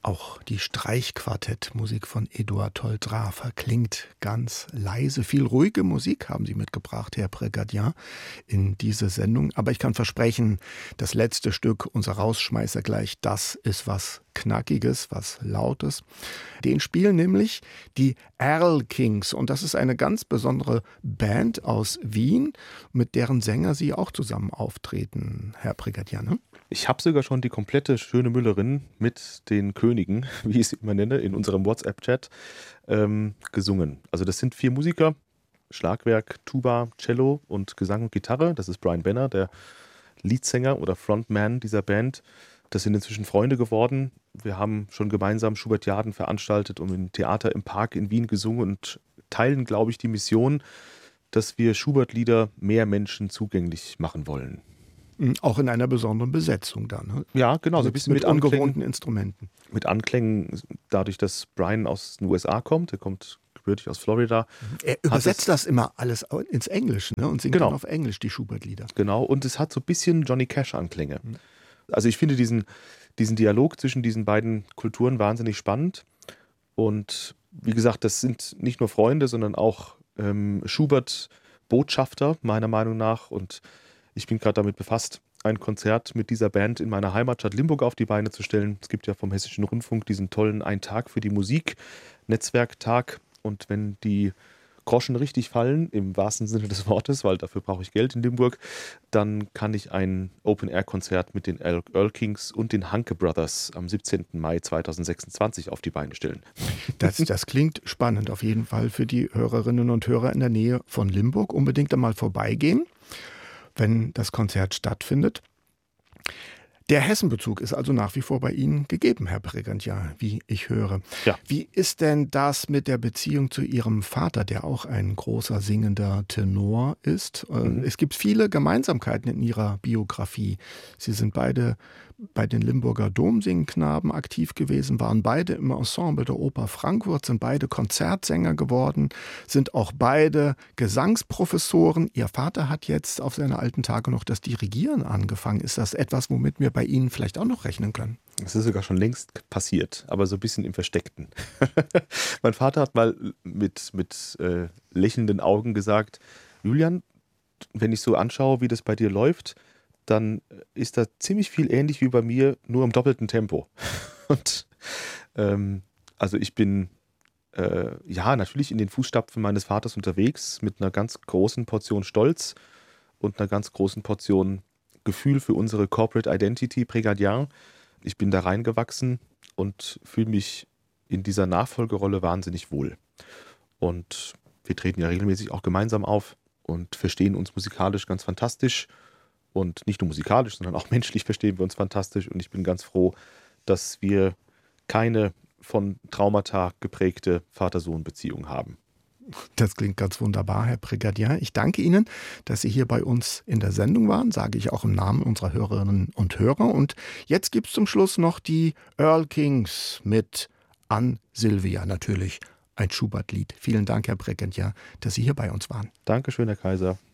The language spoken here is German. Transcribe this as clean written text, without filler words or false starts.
Auch die Streichquartettmusik von Eduard Toldra verklingt ganz leise. Viel ruhige Musik haben Sie mitgebracht, Herr Brigadier, in diese Sendung. Aber ich kann versprechen, das letzte Stück, unser Rausschmeißer gleich, das ist was Knackiges, was Lautes. Den spielen nämlich die Erl Kings. Und das ist eine ganz besondere Band aus Wien, mit deren Sänger Sie auch zusammen auftreten, Herr Brigadier, ne? Ich habe sogar schon die komplette Schöne Müllerin mit den Königen, wie ich es immer nenne, in unserem WhatsApp-Chat gesungen. Also das sind 4 Musiker, Schlagwerk, Tuba, Cello und Gesang und Gitarre. Das ist Brian Benner, der Leadsänger oder Frontman dieser Band. Das sind inzwischen Freunde geworden. Wir haben schon gemeinsam Schubertiaden veranstaltet und im Theater im Park in Wien gesungen und teilen, glaube ich, die Mission, dass wir Schubert-Lieder mehr Menschen zugänglich machen wollen. Auch in einer besonderen Besetzung dann. Ne? Ja, genau, so ein bisschen mit ungewohnten Instrumenten. Mit Anklängen, dadurch, dass Brian aus den USA kommt, er kommt gebürtig aus Florida. Er übersetzt das immer alles ins Englische, ne? Und singt dann auf Englisch die Schubert-Lieder. Genau, und es hat so ein bisschen Johnny Cash-Anklänge. Also ich finde diesen Dialog zwischen diesen beiden Kulturen wahnsinnig spannend. Und wie gesagt, das sind nicht nur Freunde, sondern auch Schubert-Botschafter, meiner Meinung nach. Und ich bin gerade damit befasst, ein Konzert mit dieser Band in meiner Heimatstadt Limburg auf die Beine zu stellen. Es gibt ja vom Hessischen Rundfunk diesen tollen Ein Tag für die Musik, Netzwerktag. Und wenn die Groschen richtig fallen, im wahrsten Sinne des Wortes, weil dafür brauche ich Geld in Limburg, dann kann ich ein Open-Air-Konzert mit den Erl Kings und den Hanke Brothers am 17. Mai 2026 auf die Beine stellen. Das klingt spannend auf jeden Fall für die Hörerinnen und Hörer in der Nähe von Limburg. Unbedingt einmal vorbeigehen, wenn das Konzert stattfindet. Der Hessenbezug ist also nach wie vor bei Ihnen gegeben, Herr Brigadier, wie ich höre. Ja. Wie ist denn das mit der Beziehung zu Ihrem Vater, der auch ein großer singender Tenor ist? Es gibt viele Gemeinsamkeiten in Ihrer Biografie. Sie sind beide bei den Limburger Domsingknaben aktiv gewesen, waren beide im Ensemble der Oper Frankfurt, sind beide Konzertsänger geworden, sind auch beide Gesangsprofessoren. Ihr Vater hat jetzt auf seine alten Tage noch das Dirigieren angefangen. Ist das etwas, womit wir bei Ihnen vielleicht auch noch rechnen können? Das ist sogar schon längst passiert, aber so ein bisschen im Versteckten. Mein Vater hat mal mit lächelnden Augen gesagt: Julian, wenn ich so anschaue, wie das bei dir läuft, dann ist da ziemlich viel ähnlich wie bei mir, nur im doppelten Tempo. Und also ich bin natürlich in den Fußstapfen meines Vaters unterwegs, mit einer ganz großen Portion Stolz und einer ganz großen Portion Gefühl für unsere Corporate Identity, Brigadier. Ich bin da reingewachsen und fühle mich in dieser Nachfolgerolle wahnsinnig wohl. Und wir treten ja regelmäßig auch gemeinsam auf und verstehen uns musikalisch ganz fantastisch. Und nicht nur musikalisch, sondern auch menschlich verstehen wir uns fantastisch. Und ich bin ganz froh, dass wir keine von Traumata geprägte Vater-Sohn-Beziehung haben. Das klingt ganz wunderbar, Herr Brigadier. Ich danke Ihnen, dass Sie hier bei uns in der Sendung waren, sage ich auch im Namen unserer Hörerinnen und Hörer. Und jetzt gibt es zum Schluss noch die Erl Kings mit An Silvia, natürlich ein Schubert-Lied. Vielen Dank, Herr Brigadier, dass Sie hier bei uns waren. Dankeschön, Herr Kaiser.